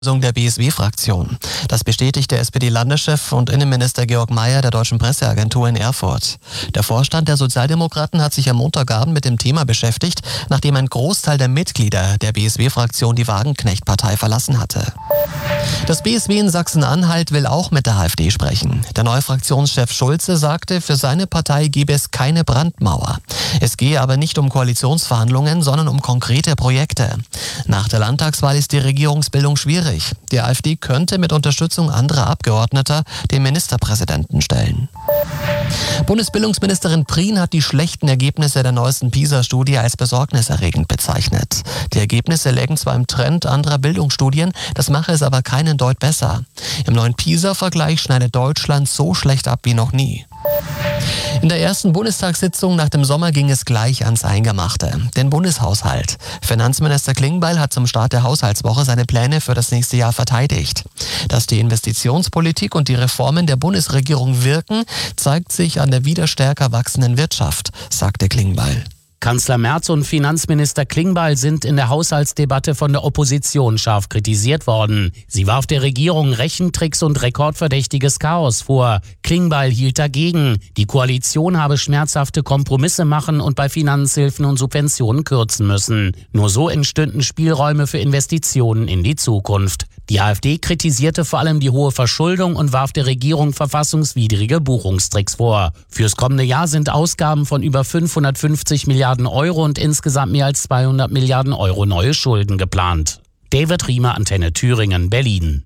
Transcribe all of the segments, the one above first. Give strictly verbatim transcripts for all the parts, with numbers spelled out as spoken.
Der B S W-Fraktion. Das bestätigt der S P D-Landeschef und Innenminister Georg Mayer der Deutschen Presseagentur in Erfurt. Der Vorstand der Sozialdemokraten hat sich am Montagabend mit dem Thema beschäftigt, nachdem ein Großteil der Mitglieder der B S W-Fraktion die Wagenknecht-Partei verlassen hatte. Das B S W in Sachsen-Anhalt will auch mit der AfD sprechen. Der neue Fraktionschef Schulze sagte, für seine Partei gebe es keine Brandmauer. Es gehe aber nicht um Koalitionsverhandlungen, sondern um konkrete Projekte. Nach der Landtagswahl ist die Regierungsbildung schwierig. Die AfD könnte mit Unterstützung anderer Abgeordneter den Ministerpräsidenten stellen. Bundesbildungsministerin Prien hat die schlechten Ergebnisse der neuesten PISA-Studie als besorgniserregend bezeichnet. Die Ergebnisse lägen zwar im Trend anderer Bildungsstudien, das mache es aber keinen Deut besser. Im neuen PISA-Vergleich schneidet Deutschland so schlecht ab wie noch nie. In der ersten Bundestagssitzung nach dem Sommer ging es gleich ans Eingemachte, den Bundeshaushalt. Finanzminister Klingbeil hat zum Start der Haushaltswoche seine Pläne für das nächste Jahr verteidigt. Dass die Investitionspolitik und die Reformen der Bundesregierung wirken, zeigt sich an der wieder stärker wachsenden Wirtschaft, sagte Klingbeil. Kanzler Merz und Finanzminister Klingbeil sind in der Haushaltsdebatte von der Opposition scharf kritisiert worden. Sie warf der Regierung Rechentricks und rekordverdächtiges Chaos vor. Klingbeil hielt dagegen. Die Koalition habe schmerzhafte Kompromisse machen und bei Finanzhilfen und Subventionen kürzen müssen. Nur so entstünden Spielräume für Investitionen in die Zukunft. Die AfD kritisierte vor allem die hohe Verschuldung und warf der Regierung verfassungswidrige Buchungstricks vor. Fürs kommende Jahr sind Ausgaben von über fünfhundertfünfzig Milliarden Euro und insgesamt mehr als zweihundert Milliarden Euro neue Schulden geplant. David Riemer, Antenne Thüringen, Berlin.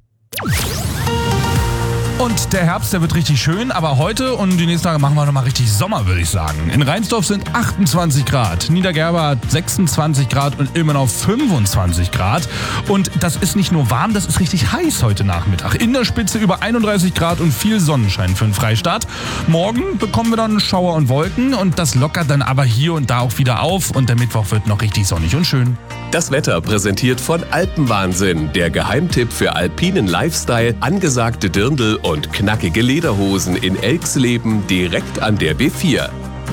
Und der Herbst, der wird richtig schön, aber heute und die nächsten Tage machen wir nochmal richtig Sommer, würde ich sagen. In Rheinsdorf sind achtundzwanzig Grad, Niedergerber hat sechsundzwanzig Grad und Ilmenau fünfundzwanzig Grad. Und das ist nicht nur warm, das ist richtig heiß heute Nachmittag. In der Spitze über einunddreißig Grad und viel Sonnenschein für den Freistaat. Morgen bekommen wir dann Schauer und Wolken und das lockert dann aber hier und da auch wieder auf und der Mittwoch wird noch richtig sonnig und schön. Das Wetter präsentiert von Alpenwahnsinn, der Geheimtipp für alpinen Lifestyle, angesagte Dirndl und knackige Lederhosen in Elxleben direkt an der B vier.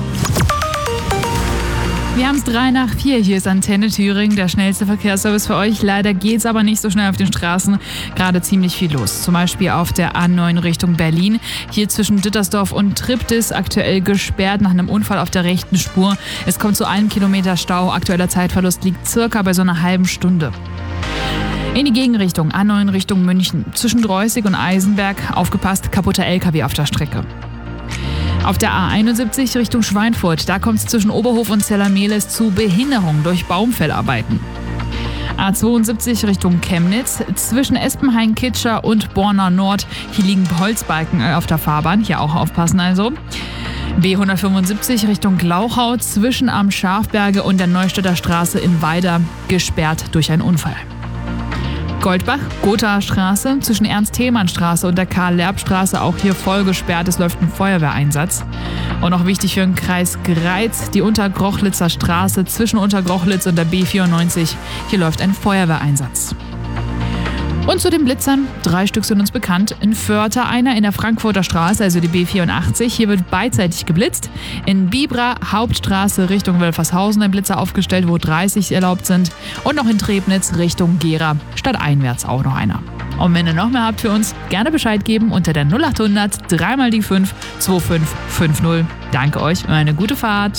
Wir haben es drei nach vier. Hier ist Antenne Thüringen, der schnellste Verkehrsservice für euch. Leider geht's aber nicht so schnell auf den Straßen. Gerade ziemlich viel los. Zum Beispiel auf der A neun Richtung Berlin. Hier zwischen Dittersdorf und Triptis aktuell gesperrt nach einem Unfall auf der rechten Spur. Es kommt zu einem Kilometer Stau. Aktueller Zeitverlust liegt circa bei so einer halben Stunde. In die Gegenrichtung, A neun Richtung München. Zwischen Dreußig und Eisenberg, aufgepasst, kaputter L K W auf der Strecke. Auf der A einundsiebzig Richtung Schweinfurt, da kommt es zwischen Oberhof und Zellermehlis zu Behinderung durch Baumfellarbeiten. A zweiundsiebzig Richtung Chemnitz, zwischen Espenhain-Kitscher und Borna Nord, hier liegen Holzbalken auf der Fahrbahn, hier auch aufpassen also. B hundertfünfundsiebzig Richtung Glauchau, zwischen am Schafberge und der Neustädter Straße in Weida, gesperrt durch einen Unfall. Goldbach, Gothaer Straße, zwischen Ernst-Thälmann-Straße und der Karl-Lerb-Straße auch hier voll gesperrt. Es läuft ein Feuerwehreinsatz. Und noch wichtig für den Kreis Greiz, die Untergrochlitzer Straße zwischen Untergrochlitz und der B vierundneunzig. Hier läuft ein Feuerwehreinsatz. Und zu den Blitzern, drei Stück sind uns bekannt. In Vörter einer in der Frankfurter Straße, also die B vierundachtzig. Hier wird beidseitig geblitzt. In Bibra, Hauptstraße Richtung Wölfershausen ein Blitzer aufgestellt, wo dreißig erlaubt sind. Und noch in Trebnitz Richtung Gera, stadteinwärts auch noch einer. Und wenn ihr noch mehr habt für uns, gerne Bescheid geben unter der null achthundert drei mal die fünf zwei fünf fünf null. Danke euch und eine gute Fahrt.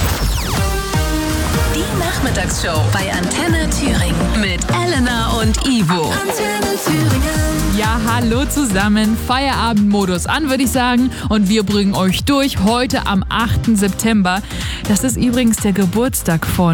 Die Nachmittagsshow bei Antenne Thüringen mit Elena und Ivo. Antenne Thüringen. Ja, hallo zusammen. Feierabendmodus an, würde ich sagen. Und wir bringen euch durch heute am achten September. Das ist übrigens der Geburtstag von...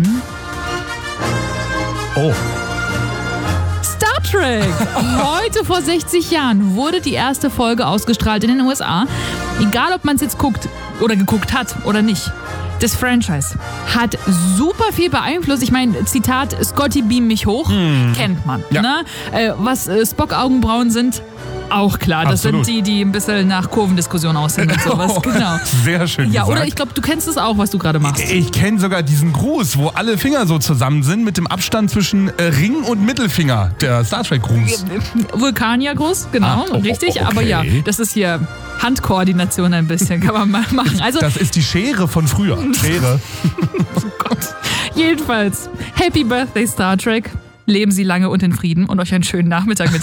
Oh. Star Trek. Heute vor sechzig Jahren wurde die erste Folge ausgestrahlt in den U S A. Egal, ob man es jetzt guckt oder geguckt hat oder nicht. Das Franchise hat super viel beeinflusst. Ich meine, Zitat, Scotty beam mich hoch, hm. kennt man. Ja. Ne? Äh, was äh, Spock-Augenbrauen sind, auch klar. Das Absolut. sind die, die ein bisschen nach Kurvendiskussion aussehen und sowas. Oh, genau. Sehr schön Ja, gesagt. oder ich glaube, du kennst es auch, was du gerade machst. Ich, ich kenne sogar diesen Gruß, wo alle Finger so zusammen sind mit dem Abstand zwischen äh, Ring und Mittelfinger. Der Star Trek-Gruß. Vulkanier-Gruß, genau, Ah, oh, richtig. okay. Aber ja, das ist hier Handkoordination ein bisschen, kann man mal machen. Also, Das ist die Schere von früher. Schere. oh Gott. Jedenfalls, Happy Birthday Star Trek. Leben Sie lange und in Frieden und euch einen schönen Nachmittag mit